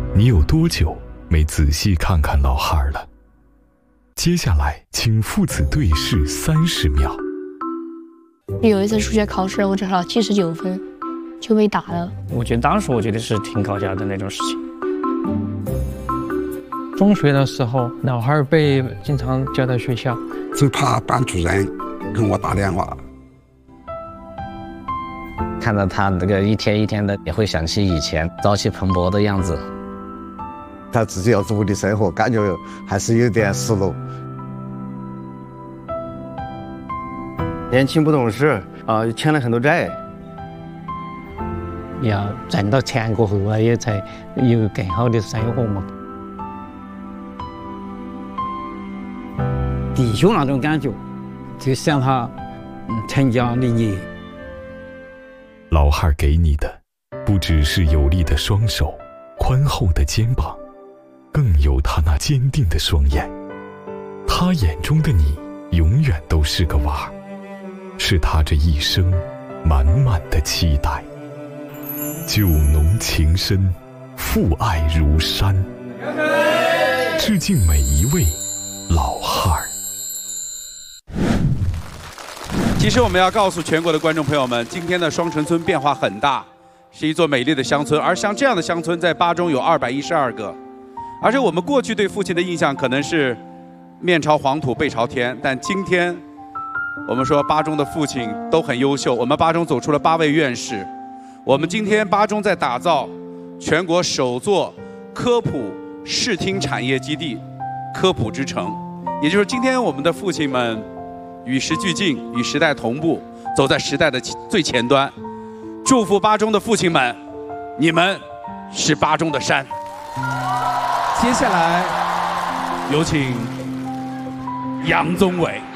你有多久没仔细看看老汉儿了？接下来，请父子对视30秒。 有一次数学考试，我只考了79分，就被打了。 我觉得是挺搞笑的那种事情。 中学的时候，老汉儿被经常叫到学校， 最怕班主任跟我打电话。 看到他那个一天一天的，也会想起以前朝气蓬勃的样子。 他自己要独立生活，感觉还是有点失落。 年轻不懂事啊，欠了很多债。 要挣到钱过后啊，也才有更好的生活嘛。 弟兄那种感觉，就想他成家立业。 老汉儿给你的，不只是有力的双手、宽厚的肩膀，更有他那坚定的双眼。他眼中的你，永远都是个娃儿，是他这一生满满的期待。酒浓情深，父爱如山。致敬每一位老汉儿。 其实我们要告诉全国的观众朋友们，今天的双城村变化很大，是一座美丽的乡村，而像这样的乡村在巴中有212个。而且我们过去对父亲的印象可能是面朝黄土背朝天，但今天我们说巴中的父亲都很优秀，我们巴中走出了8位院士。我们今天巴中在打造全国首座科普视听产业基地——科普之城，也就是今天我们的父亲们与时俱进，与时代同步，走在时代的最前端。祝福巴中的父亲们，你们是巴中的山。接下来有请杨宗纬。